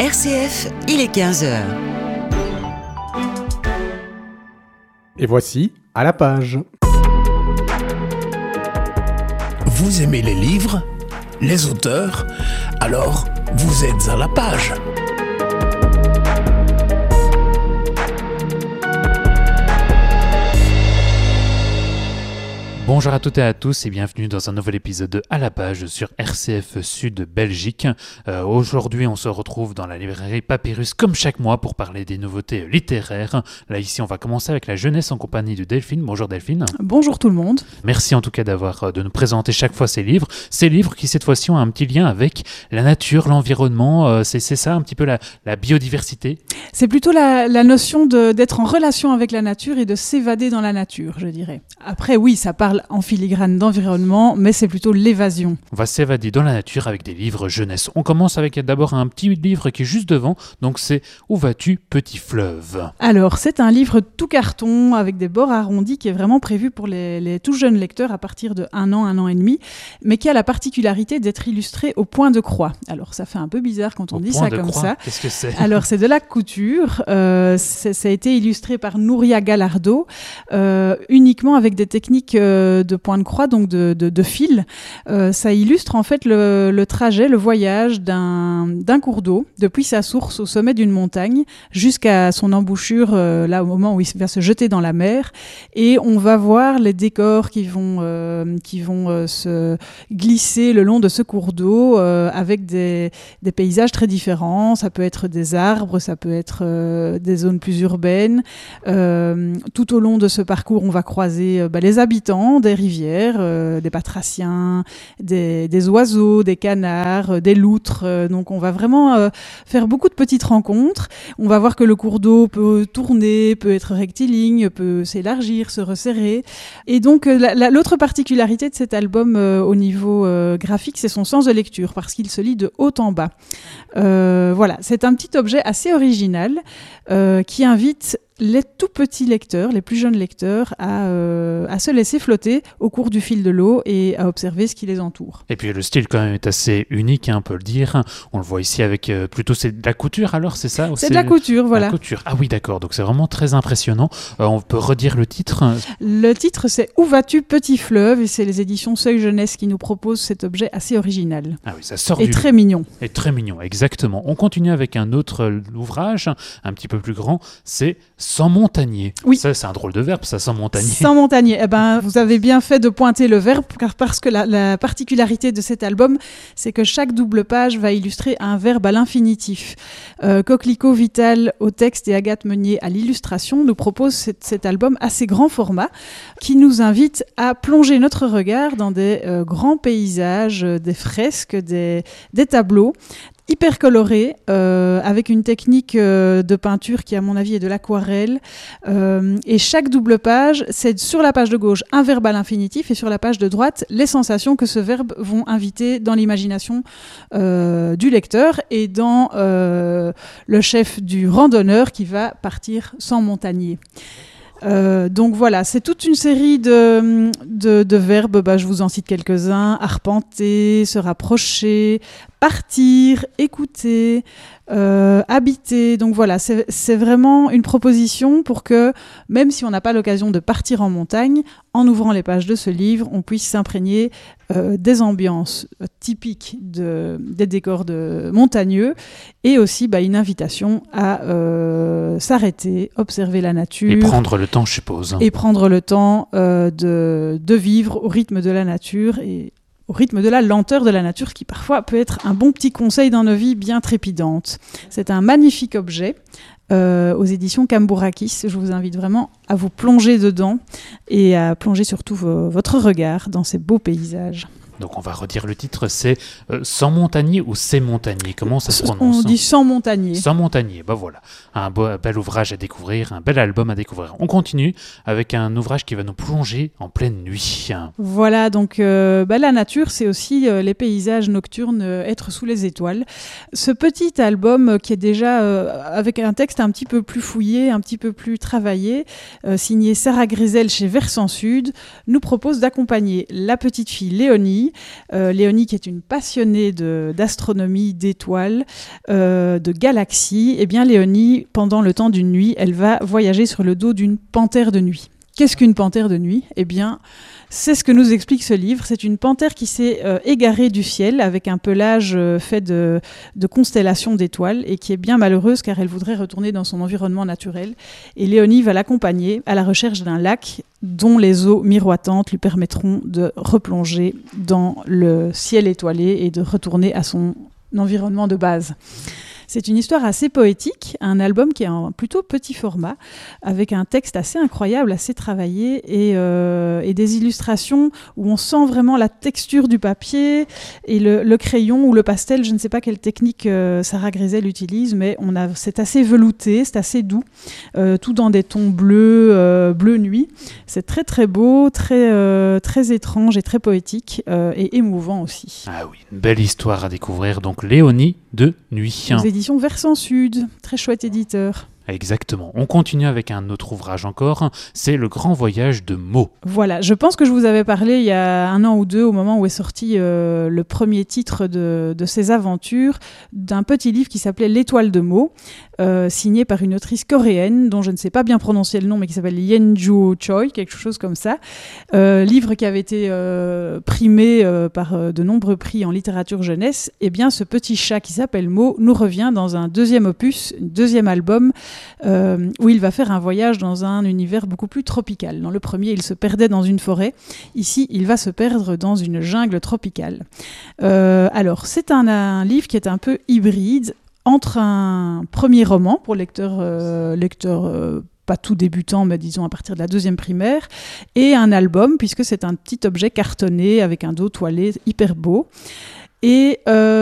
RCF, il est 15h. Et voici À la page. Vous aimez les livres, les auteurs? Alors, vous êtes à la page. Bonjour à toutes et à tous et bienvenue dans un nouvel épisode de À la page sur RCF Sud Belgique. Aujourd'hui on se retrouve dans la librairie Papyrus comme chaque mois pour parler des nouveautés littéraires. Là ici on va commencer avec la jeunesse en compagnie de Delphine. Bonjour Delphine. Bonjour tout le monde. Merci en tout cas de nous présenter chaque fois ces livres qui cette fois-ci ont un petit lien avec la nature, l'environnement, c'est ça un petit peu la biodiversité. C'est plutôt la notion d'être en relation avec la nature et de s'évader dans la nature, je dirais. Après oui, ça parle en filigrane d'environnement, mais c'est plutôt l'évasion. On va s'évader dans la nature avec des livres jeunesse. On commence avec d'abord un petit livre qui est juste devant, donc c'est « Où vas-tu, petit fleuve ?» Alors, c'est un livre tout carton avec des bords arrondis qui est vraiment prévu pour les tout jeunes lecteurs à partir de 1 an et demi, mais qui a la particularité d'être illustré au point de croix. Alors, ça fait un peu bizarre quand on dit ça comme ça. Qu'est-ce que c'est ? Alors, c'est de la couture. Ça a été illustré par Nouria Gallardo, uniquement avec des techniques de point de croix, donc de fil. Ça illustre en fait le trajet, le voyage d'un cours d'eau depuis sa source au sommet d'une montagne jusqu'à son embouchure, là au moment où il va se jeter dans la mer. Et on va voir les décors qui vont se glisser le long de ce cours d'eau avec des paysages très différents. Ça peut être des arbres, ça peut être des zones plus urbaines. Tout au long de ce parcours, on va croiser les habitants des rivières, des batraciens, des oiseaux, des canards, des loutres. Donc on va vraiment faire beaucoup de petites rencontres. On va voir que le cours d'eau peut tourner, peut être rectiligne, peut s'élargir, se resserrer. Et donc l'autre particularité de cet album au niveau graphique, c'est son sens de lecture, parce qu'il se lit de haut en bas. Voilà, c'est un petit objet assez original qui invite les tout petits lecteurs, les plus jeunes lecteurs, à se laisser flotter au cours du fil de l'eau et à observer ce qui les entoure. Et puis le style quand même est assez unique, on peut le dire. On le voit ici avec plutôt c'est de la couture alors, c'est ça ? C'est de la couture, voilà. La couture. Ah oui, d'accord, donc c'est vraiment très impressionnant. On peut redire le titre ? Le titre c'est « Où vas-tu, petit fleuve ?» et c'est les éditions Seuil Jeunesse qui nous proposent cet objet assez original. Ah oui, ça sort et très mignon. Et très mignon, exactement. On continue avec un autre ouvrage, un petit peu plus grand, c'est « Sans montagnier ». Oui. Ça, c'est un drôle de verbe, ça, sans montagnier. Sans montagnier. Eh ben, vous avez bien fait de pointer le verbe, parce que la particularité de cet album, c'est que chaque double page va illustrer un verbe à l'infinitif. Coquelicot Vital au texte et Agathe Meunier à l'illustration nous propose cet album assez grand format qui nous invite à plonger notre regard dans des grands paysages, des fresques, des tableaux hyper coloré, avec une technique de peinture qui à mon avis est de l'aquarelle, et chaque double page, c'est sur la page de gauche un verbe à l'infinitif et sur la page de droite les sensations que ce verbe vont inviter dans l'imagination du lecteur et dans le chef du randonneur qui va partir sans montagnier. Donc voilà, c'est toute une série de verbes, je vous en cite quelques-uns: arpenter, se rapprocher, partir, écouter, habiter. Donc voilà, c'est vraiment une proposition pour que, même si on n'a pas l'occasion de partir en montagne, en ouvrant les pages de ce livre, on puisse s'imprégner des ambiances typiques des décors montagneux et aussi une invitation à s'arrêter, observer la nature. Et prendre le temps, je suppose. Et prendre le temps de vivre au rythme de la nature et au rythme de la lenteur de la nature qui parfois peut être un bon petit conseil dans nos vies bien trépidantes. C'est un magnifique objet aux éditions Cambourakis. Je vous invite vraiment à vous plonger dedans et à plonger surtout votre regard dans ces beaux paysages. Donc on va redire le titre, c'est Sans montagnier ou C'est montagnier, comment ça se prononce ? On dit Sans montagnier. Sans montagnier, voilà. Un bel ouvrage à découvrir, un bel album à découvrir. On continue avec un ouvrage qui va nous plonger en pleine nuit. Voilà, donc la nature, c'est aussi les paysages nocturnes, être sous les étoiles. Ce petit album qui est déjà avec un texte un petit peu plus fouillé, un petit peu plus travaillé, signé Sarah Grisel chez Versant Sud, nous propose d'accompagner la petite fille Léonie Léonie. Léonie qui est une passionnée d'astronomie, d'étoiles, de galaxies. Eh bien Léonie, pendant le temps d'une nuit, elle va voyager sur le dos d'une panthère de nuit. Qu'est-ce qu'une panthère de nuit ? Eh bien, c'est ce que nous explique ce livre. C'est une panthère qui s'est égarée du ciel avec un pelage fait de constellations d'étoiles et qui est bien malheureuse car elle voudrait retourner dans son environnement naturel. Et Léonie va l'accompagner à la recherche d'un lac dont les eaux miroitantes lui permettront de replonger dans le ciel étoilé et de retourner à son environnement de base. C'est une histoire assez poétique, un album qui est en plutôt petit format, avec un texte assez incroyable, assez travaillé, et des illustrations où on sent vraiment la texture du papier et le crayon ou le pastel. Je ne sais pas quelle technique Sarah Grisel utilise, mais c'est assez velouté, c'est assez doux, tout dans des tons bleus, bleu nuit. C'est très très beau, très étrange et très poétique, et émouvant aussi. Ah oui, une belle histoire à découvrir, donc Léonie de Nuit. Aux éditions Versant Sud, très chouette éditeur. Exactement. On continue avec un autre ouvrage encore, c'est Le Grand Voyage de Mo. Voilà, je pense que je vous avais parlé il y a 1 an ou 2, au moment où est sorti le premier titre de ses aventures, d'un petit livre qui s'appelait L'Étoile de Mo, signé par une autrice coréenne, dont je ne sais pas bien prononcer le nom, mais qui s'appelle Yenju Choi, quelque chose comme ça. Livre qui avait été primé par de nombreux prix en littérature jeunesse. Eh bien, ce petit chat qui s'appelle Mo nous revient dans un deuxième opus, un deuxième album, où il va faire un voyage dans un univers beaucoup plus tropical. Dans le premier, il se perdait dans une forêt. Ici, il va se perdre dans une jungle tropicale. Alors, c'est un livre qui est un peu hybride entre un premier roman pour lecteur pas tout débutant, mais disons à partir de la 2e primaire, et un album, puisque c'est un petit objet cartonné avec un dos toilé hyper beau. Et